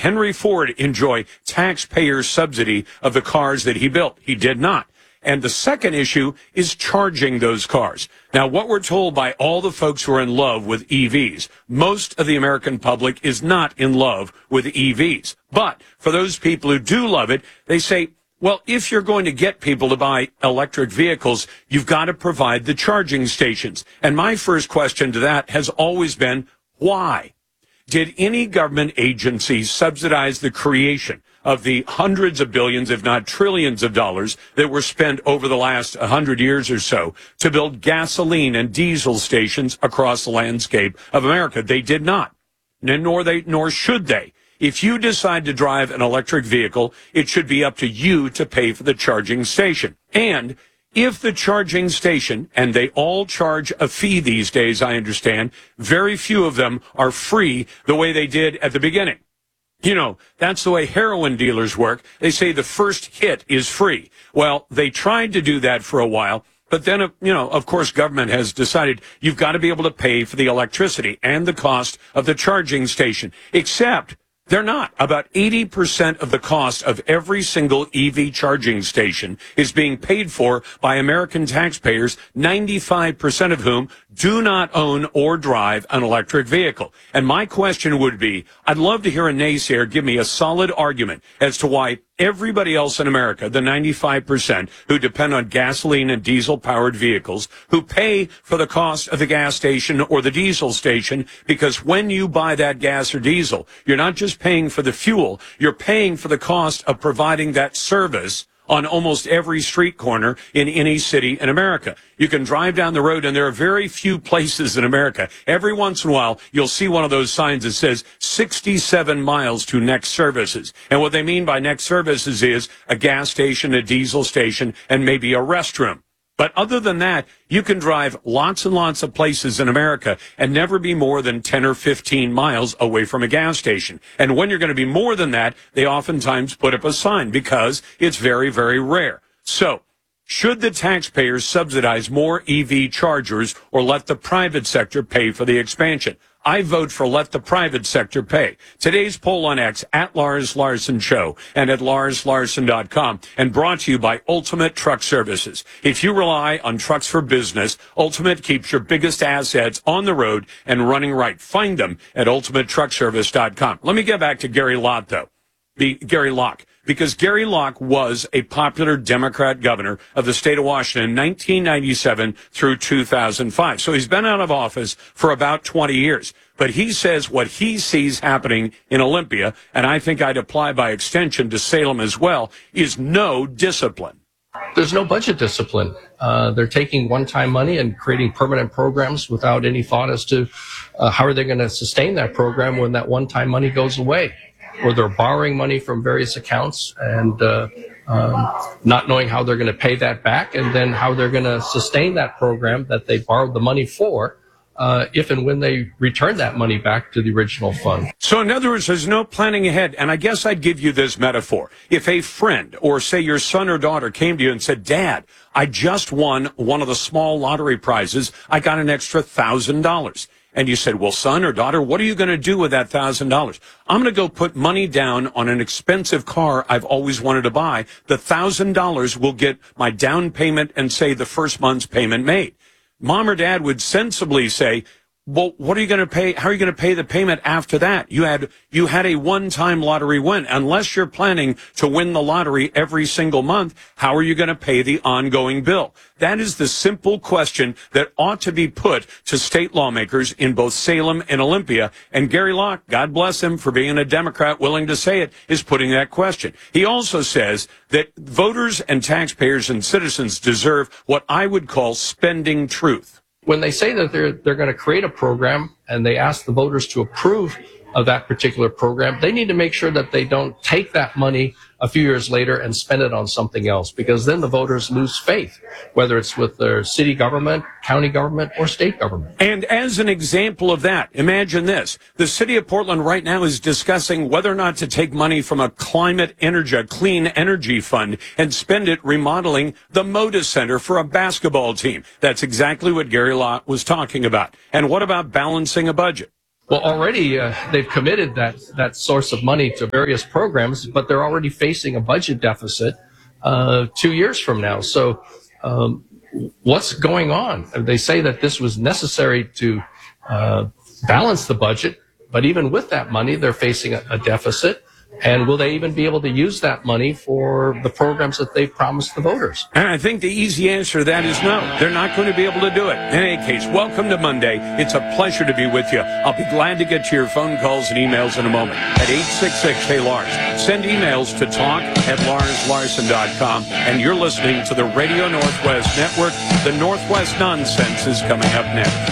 Henry Ford enjoy taxpayer subsidy of the cars that he built? He did not. And the second issue is charging those cars. Now, what we're told by all the folks who are in love with EVs, most of the American public is not in love with EVs. But for those people who do love it, they say, well, if you're going to get people to buy electric vehicles, you've got to provide the charging stations. And my first question to that has always been, why? Did any government agency subsidize the creation of the hundreds of billions, if not trillions of dollars that were spent over the last 100 years or so to build gasoline and diesel stations across the landscape of America? They did not, nor should they. If you decide to drive an electric vehicle, it should be up to you to pay for the charging station. And if the charging station, and they all charge a fee these days, I understand, very few of them are free the way they did at the beginning. You know, that's the way heroin dealers work. They say the first hit is free. Well, they tried to do that for a while, but then, of course, government has decided you've got to be able to pay for the electricity and the cost of the charging station, except they're not. About 80% of the cost of every single EV charging station is being paid for by American taxpayers, 95% of whom do not own or drive an electric vehicle. And my question would be, I'd love to hear a naysayer give me a solid argument as to why everybody else in America, the 95% who depend on gasoline and diesel-powered vehicles, who pay for the cost of the gas station or the diesel station, because when you buy that gas or diesel, you're not just paying for the fuel, you're paying for the cost of providing that service on almost every street corner in any city in America. You can drive down the road, and there are very few places in America. Every once in a while, you'll see one of those signs that says 67 miles to next services. And what they mean by next services is a gas station, a diesel station, and maybe a restroom. But other than that, you can drive lots and lots of places in America and never be more than 10 or 15 miles away from a gas station. And when you're going to be more than that, they oftentimes put up a sign because it's very, very rare. So, should the taxpayers subsidize more EV chargers or let the private sector pay for the expansion? I vote for let the private sector pay. Today's poll on X, at Lars Larson Show and at LarsLarson.com, and brought to you by Ultimate Truck Services. If you rely on trucks for business, Ultimate keeps your biggest assets on the road and running right. Find them at UltimateTruckService.com. Let me get back to Gary Locke, though. Gary Locke. Because Gary Locke was a popular Democrat governor of the state of Washington in 1997 through 2005. So he's been out of office for about 20 years. But he says what he sees happening in Olympia, and I think I'd apply by extension to Salem as well, is no discipline. There's no budget discipline. They're taking one-time money and creating permanent programs without any thought as to how are they going to sustain that program when that one-time money goes away. Or they're borrowing money from various accounts and not knowing how they're going to pay that back, and then how they're going to sustain that program that they borrowed the money for if and when they return that money back to the original fund. So in other words, there's no planning ahead. And I guess I'd give you this metaphor. If a friend or say your son or daughter came to you and said, Dad, I just won one of the small lottery prizes. I got an extra $1,000. And you said, well, son or daughter, what are you going to do with that $1,000? I'm going to go put money down on an expensive car I've always wanted to buy. The $1,000 will get my down payment and, say, the first month's payment made. Mom or dad would sensibly say, well, what are you going to pay? How are you going to pay the payment after that? You had a one-time lottery win. Unless you're planning to win the lottery every single month, how are you going to pay the ongoing bill? That is the simple question that ought to be put to state lawmakers in both Salem and Olympia. And Gary Locke, God bless him for being a Democrat willing to say it, is putting that question. He also says that voters and taxpayers and citizens deserve what I would call spending truth. When they say that they're going to create a program and they ask the voters to approve of that particular program, they need to make sure that they don't take that money a few years later and spend it on something else, because then the voters lose faith, whether it's with their city government, county government, or state government. And as an example of that, imagine this. The city of Portland right now is discussing whether or not to take money from a clean energy fund and spend it remodeling the Moda Center for a basketball team. That's exactly what Gary Locke was talking about. And what about balancing a budget? Well, already they've committed that source of money to various programs, but they're already facing a budget deficit 2 years from now. So what's going on? They say that this was necessary to balance the budget, but even with that money, they're facing a deficit. And will they even be able to use that money for the programs that they've promised the voters? And I think the easy answer to that is no. They're not going to be able to do it. In any case, welcome to Monday. It's a pleasure to be with you. I'll be glad to get to your phone calls and emails in a moment at 866-HEY-LARS. Send emails to talk@larslarson.com. And you're listening to the Radio Northwest Network. The Northwest Nonsense is coming up next.